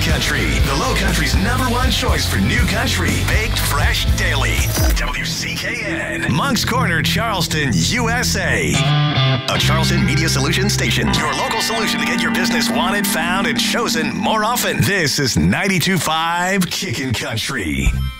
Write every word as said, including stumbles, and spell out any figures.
Country, the Low Country's number one choice for new country, baked fresh daily. W C K N, Moncks Corner, Charleston, U S A. A Charleston Media Solutions station, your local solution to get your business wanted, found, and chosen more often. This is ninety-two point five Kickin' Country.